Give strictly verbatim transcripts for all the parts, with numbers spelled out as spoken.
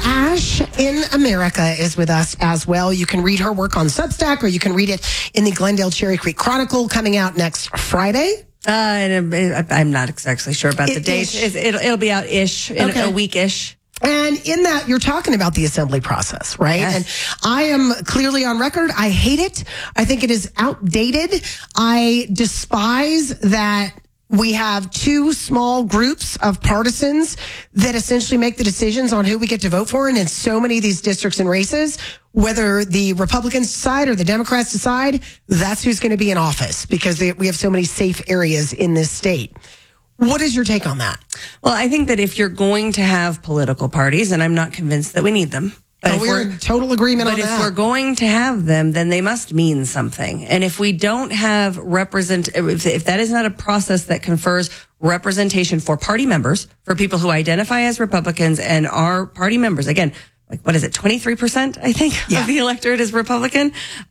Ash in America is with us as well. You can read her work on Substack, or you can read it in the Glendale Cherry Creek Chronicle, coming out next Friday. Uh, and I'm not exactly sure about the It- date. ish. It, it'll, it'll be out ish in Okay. a week-ish. And in that, you're talking about the assembly process, right? Yes. And I am clearly on record. I hate it. I think it is outdated. I despise that we have two small groups of partisans that essentially make the decisions on who we get to vote for. And in so many of these districts and races, whether the Republicans decide or the Democrats decide, that's who's going to be in office, because they, we have so many safe areas in this state. What is your take on that? Well, I think that if you're going to have political parties, and I'm not convinced that we need them. But Oh, if we're in total agreement But on if that. we're going to have them, then they must mean something. And if we don't have represent, if, if that is not a process that confers representation for party members, for people who identify as Republicans and are party members, again, like what is it, twenty-three percent, I think, Yeah. of the electorate is Republican,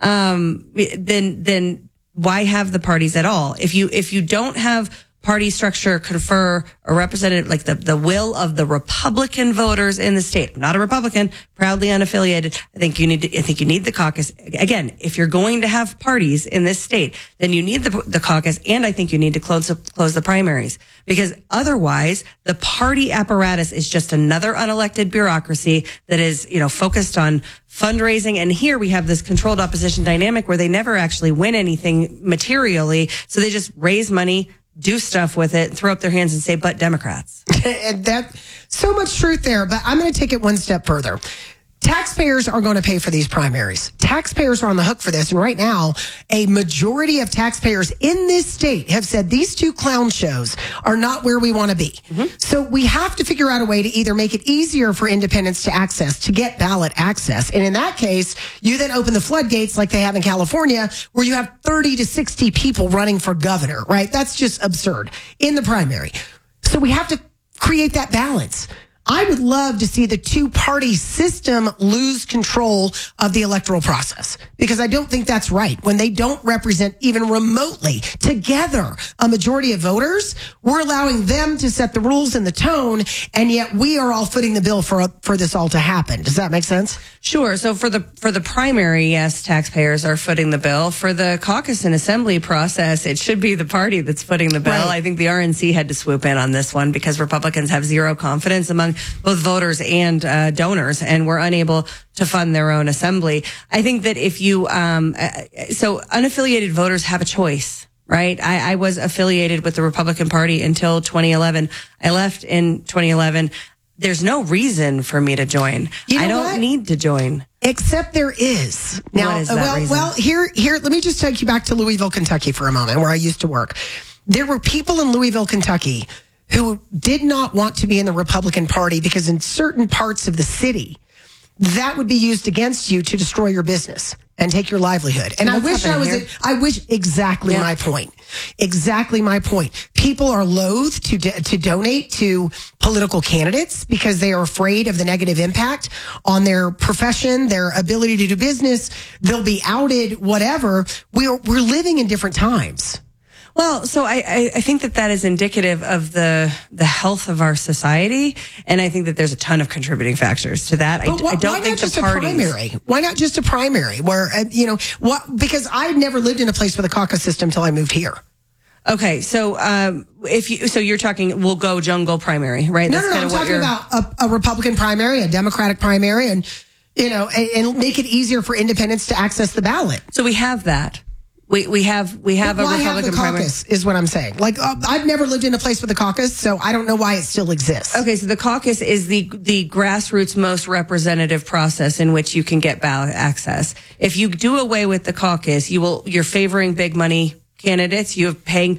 um, then then why have the parties at all? If you if you don't have party structure confer a representative, like the, the will of the Republican voters in the state. I'm not a Republican, proudly unaffiliated. I think you need to, I think you need the caucus. Again, if you're going to have parties in this state, then you need the, the caucus, and I think you need to close, close the primaries, because otherwise the party apparatus is just another unelected bureaucracy that is, you know, focused on fundraising. And here we have this controlled opposition dynamic where they never actually win anything materially. So they just raise money, do stuff with it, throw up their hands and say, but Democrats. And that, so much truth there, but I'm going to take it one step further. Taxpayers are going to pay for these primaries. Taxpayers are on the hook for this. And right now, a majority of taxpayers in this state have said these two clown shows are not where we want to be. Mm-hmm. So we have to figure out a way to either make it easier for independents to access, to get ballot access. And in that case, you then open the floodgates like they have in California, where you have thirty to sixty people running for governor, right? That's just absurd in the primary. So we have to create that balance. I would love to see the two-party system lose control of the electoral process, because I don't think that's right. When they don't represent even remotely together a majority of voters, we're allowing them to set the rules and the tone, and yet we are all footing the bill for for this all to happen. Does that make sense? Sure. So for the for the primary, yes, taxpayers are footing the bill. For the caucus and assembly process, it should be the party that's footing the bill. Right. I think the R N C had to swoop in on this one because Republicans have zero confidence among both voters and uh, donors, and were unable to fund their own assembly. I think that if you, um, so unaffiliated voters have a choice, right? I, I was affiliated with the Republican Party until twenty eleven. I left in twenty eleven. There's no reason for me to join. You know I don't what? need to join. Except there is. Now, What is that well, reason? well, here, here, let me just take you back to Louisville, Kentucky for a moment, where I used to work. There were people in Louisville, Kentucky who did not want to be in the Republican Party because in certain parts of the city, that would be used against you to destroy your business and take your livelihood. And I What's wish I was, happening I wish exactly Yeah. my point. Exactly my point. People are loath to, do- to donate to political candidates because they are afraid of the negative impact on their profession, their ability to do business. They'll be outed, whatever. We're, we're living in different times. Well, so I, I, I think that that is indicative of the the health of our society, and I think that there's a ton of contributing factors to that. I, But why, I don't why think not just the a parties. primary? Why not just a primary where, uh, you know, what, because I never lived in a place with a caucus system until I moved here. Okay, so um, if you so you're talking, we'll go jungle primary, right? No, That's no, no. kinda I'm what talking you're- about a, a Republican primary, a Democratic primary, and, you know, and, and make it easier for independents to access the ballot. So we have that. We we have we have a Why Republican have the primary. caucus is what I'm saying. Like, uh, I've never lived in a place with a caucus, so I don't know why it still exists. Okay, so the caucus is the the grassroots most representative process in which you can get ballot access. If you do away with the caucus, you will you're favoring big money candidates. You're paying